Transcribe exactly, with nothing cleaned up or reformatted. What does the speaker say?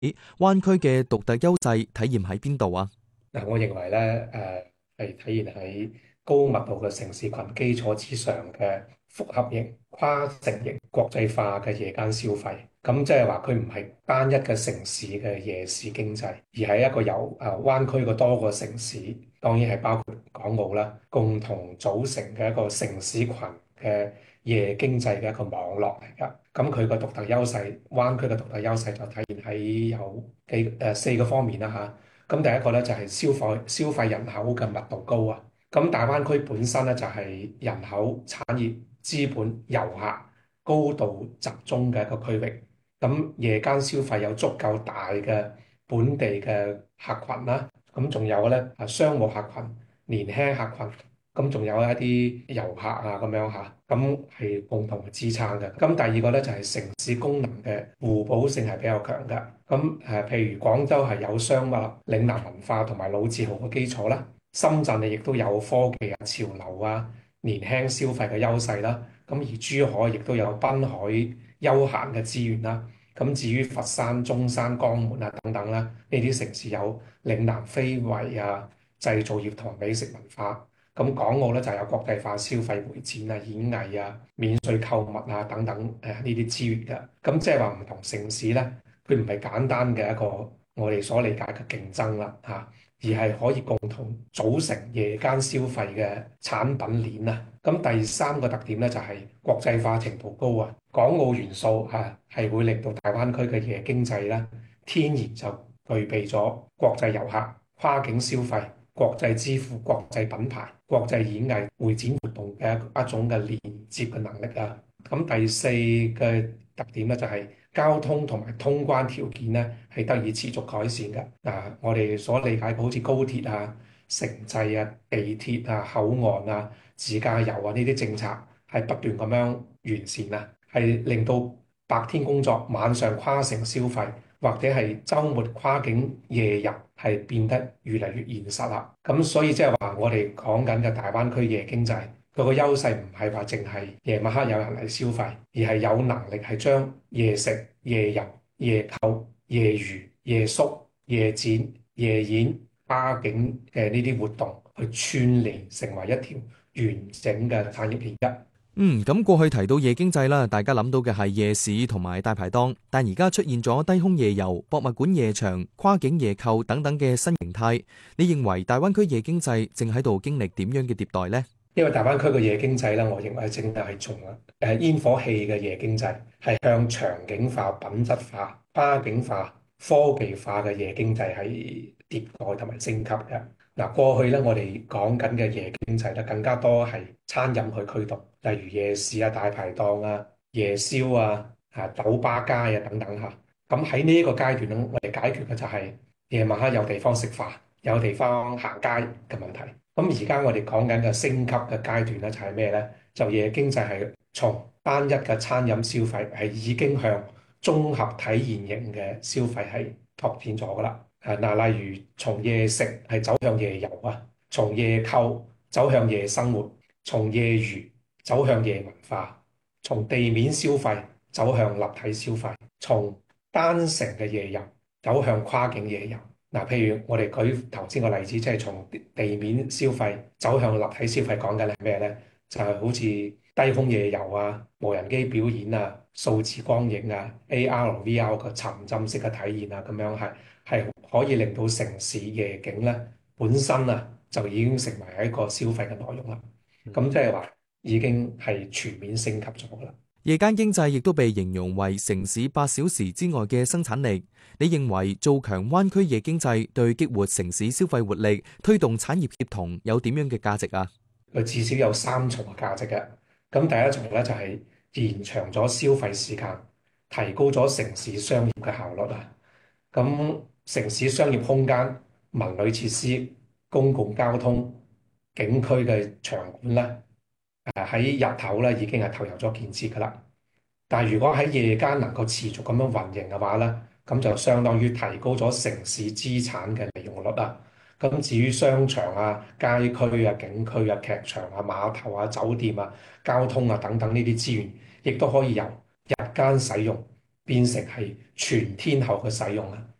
咦，灣區嘅獨特優勢體現喺邊度啊？ 嗱，我認為咧，誒係體現喺高密度嘅城市群基礎之上嘅複合型、跨城型、國際化嘅夜間消費。咁即係話佢唔係單一嘅城市嘅夜市經濟，而係一個由誒灣區嘅多個城市，當然係包括港澳啦，共同組成嘅一個城市群嘅夜經濟嘅一個網絡嚟㗎。咁佢個獨特優勢，灣區嘅獨特優勢就體現喺有幾誒、呃、四個方面啦嚇。咁第一個咧就係消費消費人口嘅密度高啊！咁大灣區本身咧就係人口、產業、資本、遊客高度集中嘅一個區域。咁夜間消費有足夠大嘅本地嘅客群啦，咁仲有咧啊商務客群、年輕客群，咁仲有一啲遊客啊咁樣嚇，咁係共同支撐嘅。咁第二個咧就係城市功能嘅互補性係比較強嘅。咁誒，譬如廣州係有商務、嶺南文化同埋老字號嘅基礎啦，深圳亦都有科技啊、潮流啊、年輕消費嘅優勢啦。咁而珠海亦都有濱海休閒嘅資源啦。咁至於佛山、中山、江門啊等等啦，呢啲城市有嶺南非遺啊、製造業同美食文化。咁港澳咧就有國際化消費會展啊、演藝啊、免稅購物啊等等誒呢啲資源嘅。咁即係話唔同城市咧，佢唔係簡單嘅一個我哋所理解嘅競爭啦嚇，而係可以共同組成夜間消費嘅產品鏈啊。咁第三個特點咧就係國際化程度高啊，港澳元素嚇係會令到大灣區嘅夜經濟咧天然就具備咗國際遊客、跨境消費、國際支付、國際品牌、國際演藝會展活動嘅一一種嘅連接嘅能力啊。咁第四個特點咧就係交通同埋通關條件咧係得以持續改善嘅。嗱，我哋所理解嘅好似高鐵啊、城際啊、地鐵啊、口岸啊、自駕遊啊呢啲政策係不斷咁樣完善啊，係令到白天工作、晚上跨城消費或者係週末跨境夜遊係變得越嚟越現實啦。咁所以即係話我哋講緊嘅大灣區夜經濟。佢個優勢唔係話淨係夜晚黑有人嚟消費，而係有能力係將夜食、夜遊、夜購、夜娛、夜宿、夜展、夜演、跨境嘅呢啲活動去串聯成為一條完整嘅產業鏈一。 嗯，咁過去提到夜經濟啦，大家諗到嘅係夜市同埋大排檔，但而家出現咗低空夜遊、博物館夜場、跨境夜購等等嘅新形態。你認為大灣區夜經濟正喺度經歷點樣嘅迭代呢？ 因為大灣區嘅夜經濟咧，我認為正係從誒煙火氣嘅夜經濟，係向場景化、品質化、跨境化、科技化嘅夜經濟係迭代同埋升級嘅。嗱，過去咧我哋講緊嘅夜經濟咧，更加多係餐飲去驅動，例如夜市啊、大排檔啊、夜宵啊、啊酒吧街啊等等嚇。咁喺呢一個階段咧，我哋解決嘅就係夜晚黑有地方食飯、有地方行街嘅問題。咁而家我哋講緊嘅升級嘅階段咧，就係咩咧？就夜經濟係從單一嘅餐飲消費係已經向綜合體驗型嘅消費係拓展咗噶啦。誒嗱，例如從夜食係走向夜遊啊，從夜購走向夜生活，從夜娛走向夜文化，從地面消費走向立體消費，從單城嘅夜遊走向跨境夜遊。嗱，譬如我哋舉頭先個例子，即係從地面消費走向立體消費，講緊係咩咧？就係好似低空夜遊啊、無人機表演啊、數字光影啊、A R、V R 嘅沉浸式嘅體驗啊，咁樣係係可以令到城市夜景咧本身啊就已經成為一個消費嘅內容啦。咁即係話已經係全面升級咗噶啦。 夜間經濟亦都被形容為城市八小時之外嘅生產力。你認為做強灣區夜經濟對激活城市消費活力、推動產業協同有點樣嘅價值啊？ 佢至少有三重嘅價值嘅。咁第一重咧就係延長咗消費時間，提高咗城市商業嘅效率啊。咁城市商業空間、文旅設施、公共交通、景區嘅場館咧，誒喺日頭咧已經係投入咗建設噶啦。但係如果喺夜間能夠持續咁樣運營嘅話咧，咁就相當於提高咗城市資產嘅利用率啊。咁至於商場啊、街區啊、景區啊、劇場啊、碼頭啊、酒店啊、交通啊等等呢啲資源，亦都可以由日間使用變成係全天候嘅使用啊。